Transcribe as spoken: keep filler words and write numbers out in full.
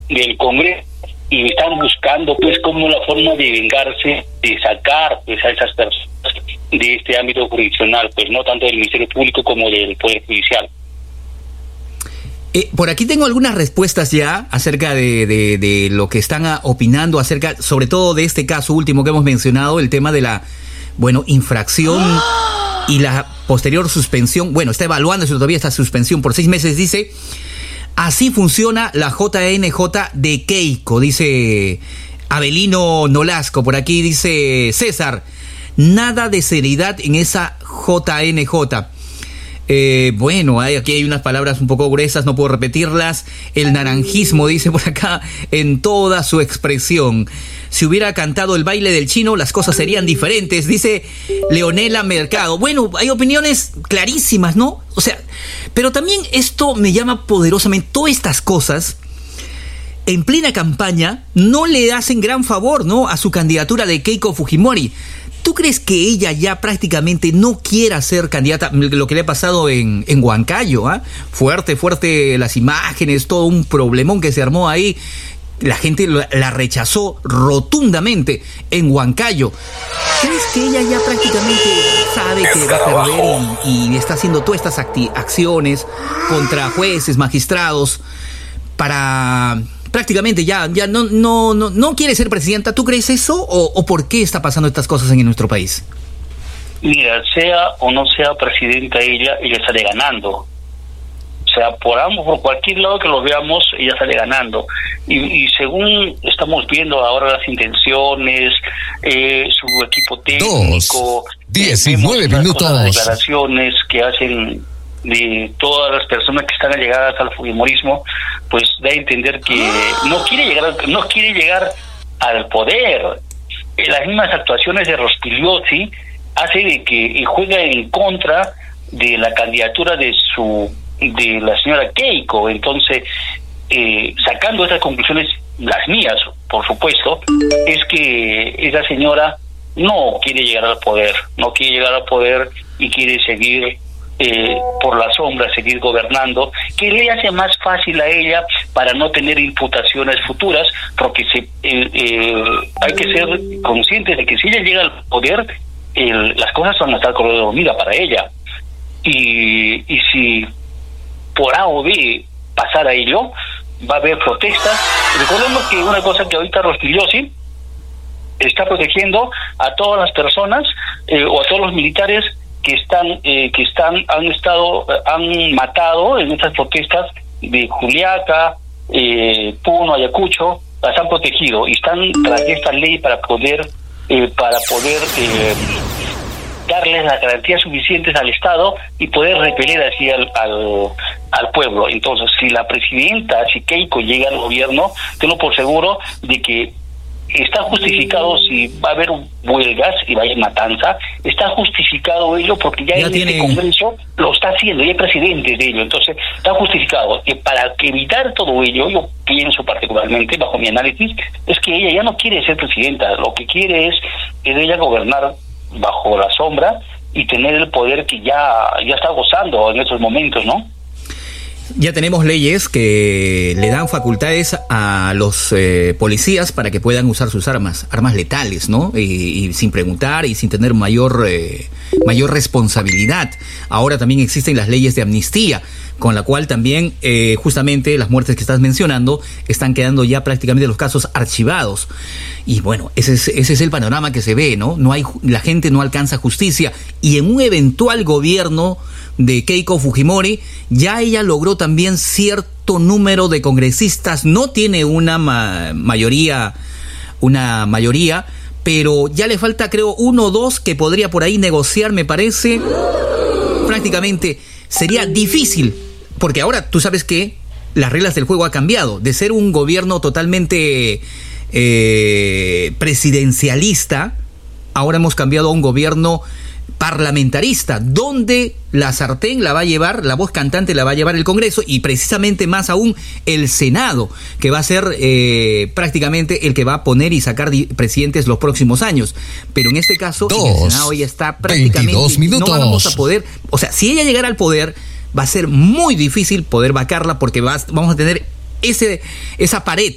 del Congreso y están buscando pues como la forma de vengarse, de sacar pues a esas personas de este ámbito jurisdiccional, pues no tanto del Ministerio Público como del Poder Judicial. Eh, por aquí tengo algunas respuestas ya acerca de, de, de lo que están a, opinando acerca, sobre todo de este caso último que hemos mencionado, el tema de la, bueno, infracción y la posterior suspensión. Bueno, está evaluándose todavía esta suspensión por seis meses, dice. Así funciona la J N J de Keiko, dice Abelino Nolasco. Por aquí dice César, nada de seriedad en esa J N J. Eh, bueno, hay, aquí hay unas palabras un poco gruesas, no puedo repetirlas. El naranjismo, dice por acá, en toda su expresión. Si hubiera cantado el baile del chino, las cosas serían diferentes, dice Leonela Mercado. Bueno, hay opiniones clarísimas, ¿no? O sea, pero también esto me llama poderosamente. Todas estas cosas, en plena campaña, no le hacen gran favor, ¿no?, a su candidatura de Keiko Fujimori. ¿Tú crees que ella ya prácticamente no quiera ser candidata? Lo que le ha pasado en, en Huancayo, ¿ah? ¿eh? Fuerte, fuerte las imágenes, todo un problemón que se armó ahí. La gente la, la rechazó rotundamente en Huancayo. ¿Crees que ella ya prácticamente sabe que va a perder y, y está haciendo todas estas acti- acciones contra jueces, magistrados, para... prácticamente ya, ya no, no, no, no quiere ser presidenta? ¿Tú crees eso o, o por qué está pasando estas cosas en nuestro país? Mira, sea o no sea presidenta ella, ella sale ganando. O sea, por ambos, por cualquier lado que los veamos, ella sale ganando. Y, y según estamos viendo ahora las intenciones, eh, su equipo técnico, diecinueve minutos, las declaraciones que hacen de todas las personas que están allegadas al fujimorismo, pues da a entender que no quiere llegar no quiere llegar al poder. Las mismas actuaciones de Rospigliosi hace de que juega en contra de la candidatura de su de la señora Keiko. Entonces, eh, sacando estas conclusiones, las mías, por supuesto, es que esa señora no quiere llegar al poder, no quiere llegar al poder y quiere seguir Eh, por la sombra, seguir gobernando, que le hace más fácil a ella para no tener imputaciones futuras, porque se, eh, eh, hay que ser conscientes de que si ella llega al poder, el, las cosas van a estar color de hormiga para ella. Y, y si por A o B pasara ello, va a haber protestas. Recordemos que una cosa que ahorita Rospigliosi está protegiendo a todas las personas eh, o a todos los militares que están eh, que están han estado han matado en estas protestas de Juliaca, eh, Puno, Ayacucho, las han protegido y están tras esta ley para poder eh, para poder eh, darles las garantías suficientes al Estado y poder repeler así al, al al pueblo. Entonces, si la presidenta, si Keiko llega al gobierno, tengo por seguro de que está justificado si va a haber huelgas y va a haber matanza, está justificado ello porque ya, ya en tiene... este Congreso lo está haciendo, ya es presidente de ello, entonces está justificado. Y para evitar todo ello, yo pienso particularmente, bajo mi análisis, es que ella ya no quiere ser presidenta, lo que quiere es, es ella gobernar bajo la sombra y tener el poder que ya, ya está gozando en estos momentos, ¿no? Ya tenemos leyes que le dan facultades a los eh, policías para que puedan usar sus armas, armas letales, ¿no? Y, y sin preguntar y sin tener mayor, eh, mayor responsabilidad. Ahora también existen las leyes de amnistía, con la cual también eh, justamente las muertes que estás mencionando están quedando ya prácticamente los casos archivados. Y bueno, ese es, ese es el panorama que se ve, ¿no? No hay, la gente no alcanza justicia y en un eventual gobierno de Keiko Fujimori, ya ella logró también cierto número de congresistas, no tiene una ma- mayoría, una mayoría, pero ya le falta creo uno o dos que podría por ahí negociar, me parece. Prácticamente sería difícil, porque ahora tú sabes que las reglas del juego han cambiado, de ser un gobierno totalmente eh, presidencialista, ahora hemos cambiado a un gobierno parlamentarista, donde la sartén la va a llevar, la voz cantante la va a llevar el Congreso y precisamente más aún el Senado, que va a ser eh, prácticamente el que va a poner y sacar di- presidentes los próximos años. Pero en este caso, Dos, en el Senado ya está prácticamente, no vamos a poder, o sea, si ella llegara al poder, va a ser muy difícil poder vacarla porque va, vamos a tener ese esa pared